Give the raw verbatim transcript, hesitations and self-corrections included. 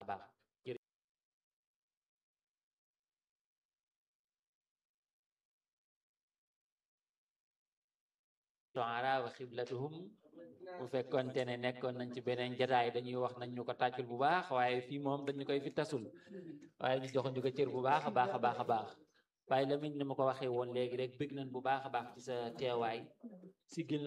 baax toara wa xiblatuhum bu fekkonte ne nekkoon nañ ci beneen jataay dañuy wax nañ ñu ko tàccul bu baax waaye fii moom dañu koy fi tasul waaye ñu jox ñu ko cër bu baax a baax a baax a baax waaye Lamine ni ma ko waxee woon léegi rek bëgg nañ bu baax a baax ci sa teewaay si gil